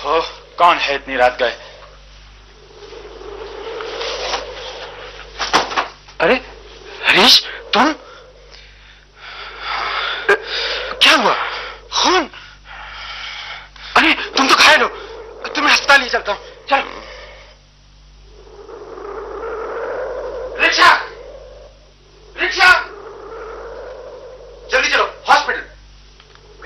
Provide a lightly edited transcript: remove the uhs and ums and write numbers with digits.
ओहो, कौन है इतनी रात गए? अरे हरीश, तुम? क्या हुआ? खून? अरे तुम तो घायल हो, तुम्हें अस्पताल ले चलता हूं।